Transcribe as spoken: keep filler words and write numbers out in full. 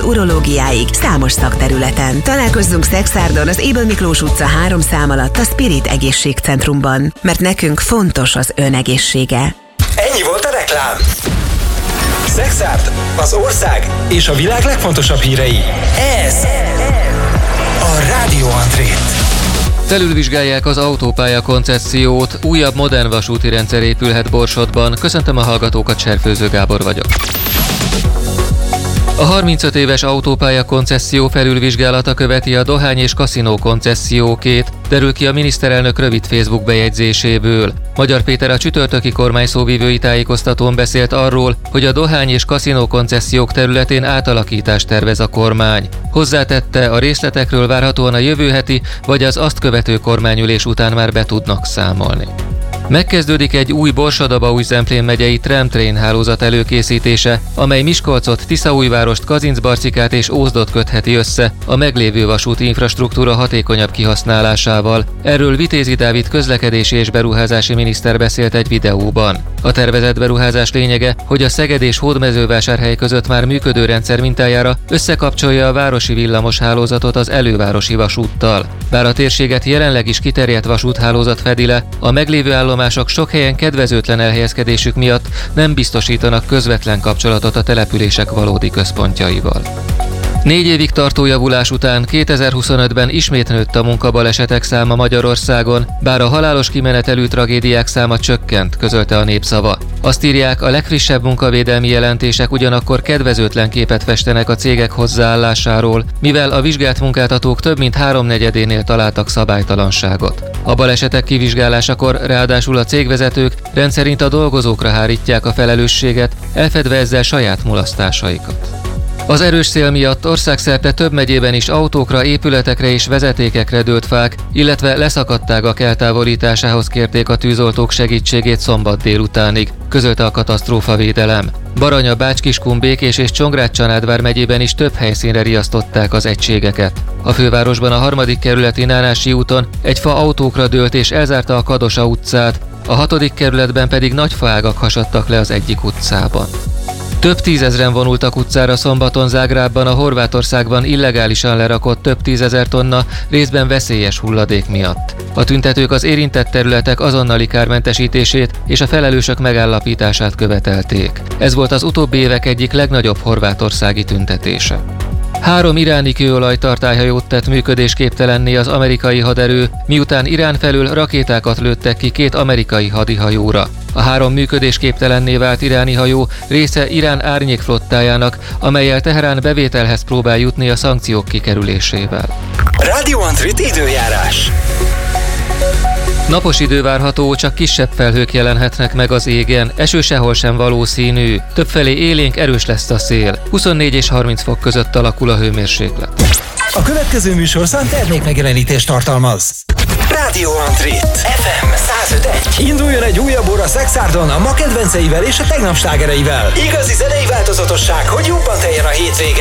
urológiáig számos szakterületen. Találkozzunk Szekszárdon az Éből Miklós utca három szám alatt a Spirit Egészségcentrumban, mert nekünk fontos az ön egészsége. Ennyi volt a reklám. Szekszárd, az ország és a világ legfontosabb hírei. Ez a Rádió Andrét. Felülvizsgálják az autópálya koncepciót, újabb modern vasúti rendszer épülhet Borsodban. Köszöntöm a hallgatókat, Cserfőző Gábor vagyok. A harmincöt éves autópálya koncesszió felülvizsgálata követi a dohány és kaszinó koncessziókét, derül ki a miniszterelnök rövid Facebook bejegyzéséből. Magyar Péter a csütörtöki kormányszóvivői tájékoztatón beszélt arról, hogy a dohány és kaszinó koncessziók területén átalakítást tervez a kormány. Hozzátette, a részletekről várhatóan a jövő heti vagy az azt követő kormányülés után már be tudnak számolni. Megkezdődik egy új Borsod-Abaúj-Zemplén megyei tram-train hálózat előkészítése, amely Miskolcot, Tiszaújvárost, Kazincbarcikát és Ózdot kötheti össze a meglévő vasúti infrastruktúra hatékonyabb kihasználásával. Erről Vitézi Dávid közlekedési és beruházási miniszter beszélt egy videóban. A tervezett beruházás lényege, hogy a Szeged és Hódmezővásárhely között már működő rendszer mintájára összekapcsolja a városi villamos hálózatot az elővárosi vasúttal. Bár a térséget jelenleg is kiterjedt vasúthálózat fedi le, a meglévő állomások sok helyen kedvezőtlen elhelyezkedésük miatt nem biztosítanak közvetlen kapcsolatot a települések valódi központjaival. Négy évig tartó javulás után kétezer-huszonötben ismét nőtt a munkabalesetek száma Magyarországon, bár a halálos kimenetelű tragédiák száma csökkent, közölte a Népszava. Azt írják, a legfrissebb munkavédelmi jelentések ugyanakkor kedvezőtlen képet festenek a cégek hozzáállásáról, mivel a vizsgált munkáltatók több mint háromnegyedénél találtak szabálytalanságot. A balesetek kivizsgálásakor ráadásul a cégvezetők rendszerint a dolgozókra hárítják a felelősséget, elfedve ezzel saját mulasztásaikat. Az erős szél miatt országszerte több megyében is autókra, épületekre és vezetékekre dőlt fák, illetve leszakadt ágak eltávolításához kérték a tűzoltók segítségét szombat délutánig, közölte a katasztrófavédelem. Baranya, Bács-Kiskun, Békés és Csongrád-Csanádvár megyében is több helyszínre riasztották az egységeket. A fővárosban a harmadik kerületi Nánási úton egy fa autókra dőlt és elzárta a Kadosa utcát, a hatodik kerületben pedig nagy faágak hasadtak le az egyik utcában. Több tízezren vonultak utcára szombaton Zágrábban a Horvátországban illegálisan lerakott több tízezer tonna, részben veszélyes hulladék miatt. A tüntetők az érintett területek azonnali kármentesítését és a felelősök megállapítását követelték. Ez volt az utóbbi évek egyik legnagyobb horvátországi tüntetése. Három iráni kőolajtartályhajót tett működésképtelenné az amerikai haderő, miután Irán felől rakétákat lőttek ki két amerikai hadihajóra. A három működésképtelenné vált iráni hajó része Irán árnyékflottájának, amellyel Teherán bevételhez próbál jutni a szankciók kikerülésével. Rádió Andrit időjárás. Napos idő várható, csak kisebb felhők jelenhetnek meg az égen, eső sehol sem valószínű. Többfelé élénk, erős lesz a szél. huszonnégy és harminc fok között alakul a hőmérséklet. A következő műsorszám termékmegjelenítést tartalmaz. Rádió Andrit, ef em száz öt egy. Induljon egy újabb óra Szekszárdon a ma kedvenceivel és a tegnap slágereivel. Igazi zenei változatosság, hogy jobban teljen a hétvége.